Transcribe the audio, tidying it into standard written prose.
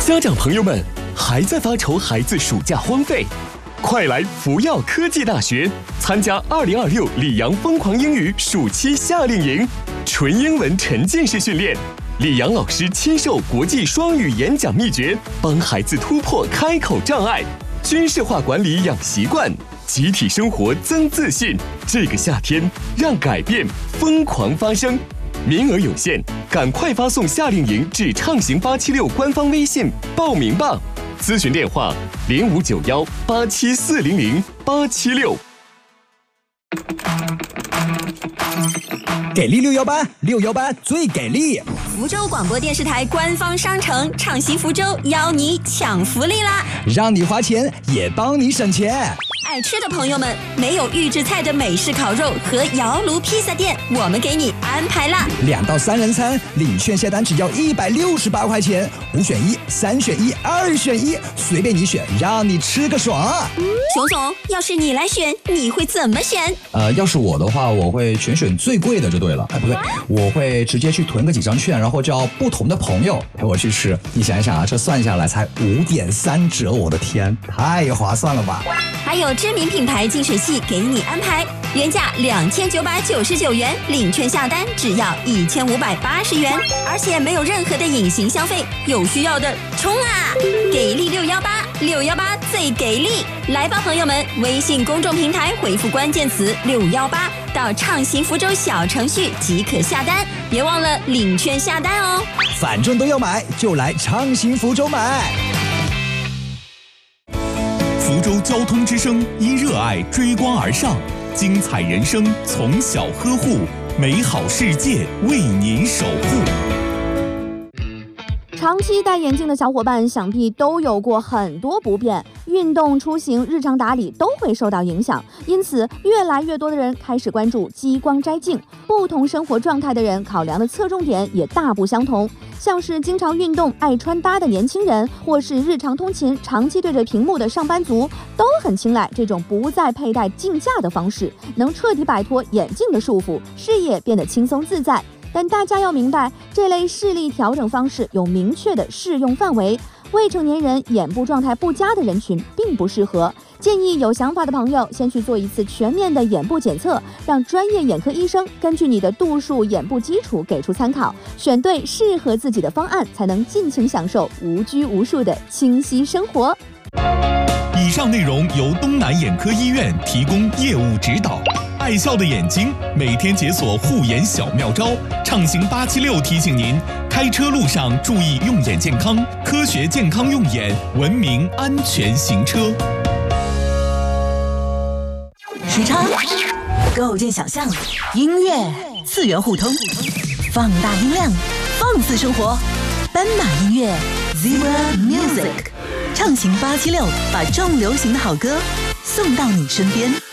家长朋友们，还在发愁孩子暑假荒废？快来福耀科技大学参加2026李阳疯狂英语暑期夏令营，纯英文沉浸式训练，李阳老师亲授国际双语演讲秘诀，帮孩子突破开口障碍，军事化管理养习惯，集体生活增自信。这个夏天，让改变疯狂发生。名额有限，赶快发送夏令营至畅行876官方微信报名吧。咨询电话059187400876。 给力618，618最给力！ 福州广播电视台官方商城畅行福州邀你抢福利啦！ 让你花钱也帮你省钱。 爱吃的朋友们，没有预制菜的美式烤肉和窑炉披萨店，我们给你安排啦 ！2到3人餐，领券下单只要168块钱，5选1、3选1、2选1，随便你选，让你吃个爽。 熊总，要是你来选，你会怎么选？ 要是我的话，我会全选最贵的就对了。不对，我会直接去囤个几张券，然后叫不同的朋友陪我去吃。你想一想啊，这算下来才5.3折，我的天，太划算了吧！ 还有知名品牌净水器给你安排，原价2999元，领券下单只要1580元，而且没有任何的隐形消费，有需要的冲啊！给力618最给力！来吧，朋友们，微信公众平台回复关键词618到畅行福州小程序即可下单，别忘了领券下单哦。 反正都要买，就来畅行福州买。 福州交通之声因热爱追光而上，精彩人生从小呵护，美好世界为您守护。 长期戴眼镜的小伙伴想必都有过很多不便，运动、出行、日常打理都会受到影响，因此越来越多的人开始关注激光摘镜。不同生活状态的人考量的侧重点也大不相同，像是经常运动、爱穿搭的年轻人，或是日常通勤长期对着屏幕的上班族，都很青睐这种不再佩戴镜架的方式，能彻底摆脱眼镜的束缚，视野变得轻松自在。但大家要明白，这类视力调整方式有明确的适用范围，未成年人、眼部状态不佳的人群并不适合。建议有想法的朋友先去做一次全面的眼部检测，让专业眼科医生根据你的度数、眼部基础给出参考，选对适合自己的方案，才能尽情享受无拘无束的清晰生活。 以上内容由东南眼科医院提供业务指导。爱笑的眼睛，每天解锁护眼小妙招。畅行876提醒您，开车路上注意用眼健康，科学健康用眼，文明安全行车。 时差，构建想象，音乐次元互通，放大音量，放肆生活，斑马音乐 Zebra Music， 畅行876，把重流行的好歌送到你身边。